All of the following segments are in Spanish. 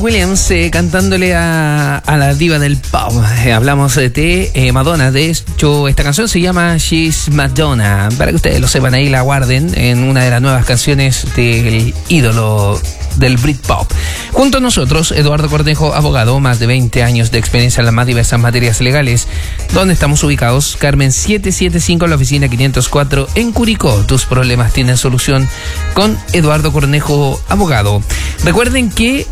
Williams cantándole a la diva del pop. Hablamos de Madonna. De hecho, esta canción se llama She's Madonna. Para que ustedes lo sepan, ahí la guarden en una de las nuevas canciones del ídolo del Britpop. Junto a nosotros, Eduardo Cornejo, abogado, más de 20 años de experiencia en las más diversas materias legales. ¿Dónde estamos ubicados? Carmen 775, en la oficina 504 en Curicó. Tus problemas tienen solución con Eduardo Cornejo, abogado. Recuerden que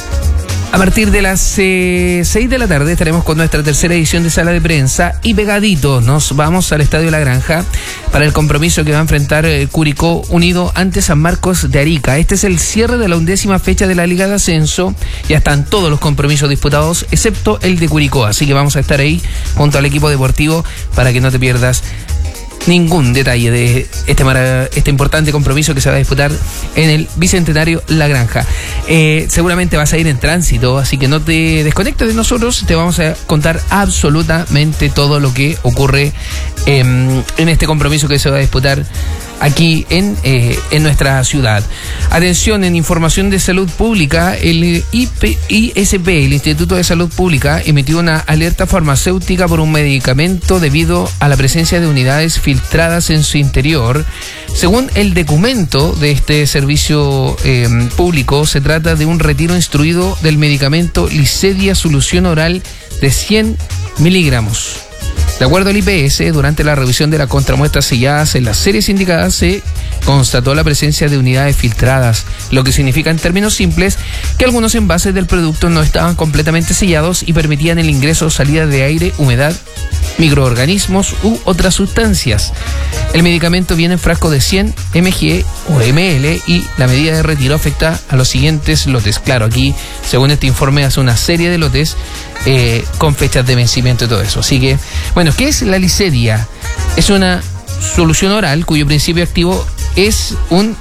a partir de las 6 de la tarde estaremos con nuestra tercera edición de Sala de Prensa y pegaditos nos vamos al Estadio La Granja para el compromiso que va a enfrentar Curicó Unido ante San Marcos de Arica. Este es el cierre de la 11ª fecha de la Liga de Ascenso. Ya están todos los compromisos disputados excepto el de Curicó, así que vamos a estar ahí junto al equipo deportivo para que no te pierdas ningún detalle de este importante compromiso que se va a disputar en el Bicentenario La Granja. Seguramente vas a ir en tránsito, así que no te desconectes de nosotros. Te vamos a contar absolutamente todo lo que ocurre en este compromiso que se va a disputar aquí en nuestra ciudad. Atención, en información de salud pública, el ISP, el Instituto de Salud Pública, emitió una alerta farmacéutica por un medicamento debido a la presencia de unidades filtradas en su interior. Según el documento de este servicio público, se trata de un retiro instruido del medicamento Licedia Solución Oral de 100 miligramos. De acuerdo al IPS, durante la revisión de las contramuestras selladas en las series indicadas, se constató la presencia de unidades filtradas, lo que significa en términos simples que algunos envases del producto no estaban completamente sellados y permitían el ingreso o salida de aire, humedad, microorganismos u otras sustancias. El medicamento viene en frasco de 100 mg o ml y la medida de retiro afecta a los siguientes lotes. Claro, aquí, según este informe, hace una serie de lotes con fechas de vencimiento y todo eso. Así que, bueno, ¿qué es la Licedia? Es una solución oral cuyo principio activo es un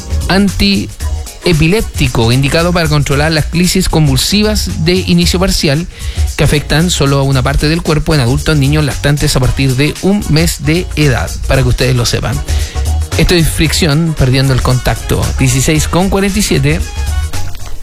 antiepiléptico indicado para controlar las crisis convulsivas de inicio parcial que afectan solo a una parte del cuerpo en adultos, niños lactantes a partir de un mes de edad, para que ustedes lo sepan. Esto es fricción, perdiendo el contacto. 16:47.